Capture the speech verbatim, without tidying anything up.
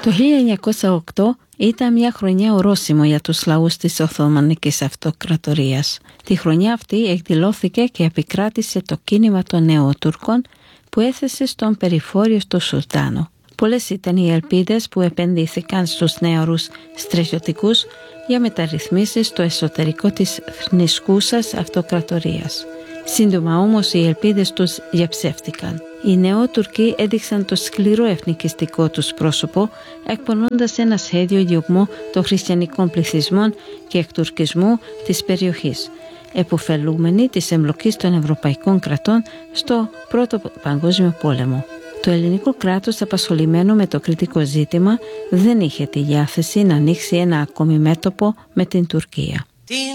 Το χίλια εννιακόσια οκτώ ήταν μια χρονιά ορόσημο για τους λαούς της Οθωμανικής Αυτοκρατορίας. Τη χρονιά αυτή εκδηλώθηκε και επικράτησε το κίνημα των Νεοτούρκων που έθεσε στον περιφόριο στο Σουλτάνο. Πολλές ήταν οι ελπίδες που επενδύθηκαν στους νεαρούς στρατιωτικούς για μεταρρυθμίσεις στο εσωτερικό της θνησκούσας αυτοκρατορίας. Σύντομα όμως οι ελπίδες τους διαψεύτηκαν. Οι Νεότουρκοι έδειξαν το σκληρό εθνικιστικό τους πρόσωπο, εκπονώντας ένα σχέδιο διωγμού των χριστιανικών πληθυσμών και εκτουρκισμού της περιοχής, επωφελούμενοι της εμπλοκής των ευρωπαϊκών κρατών στο Πρώτο Παγκόσμιο Πόλεμο. Το ελληνικό κράτος, απασχολημένο με το κριτικό ζήτημα, δεν είχε τη διάθεση να ανοίξει ένα ακόμη μέτωπο με την Τουρκία.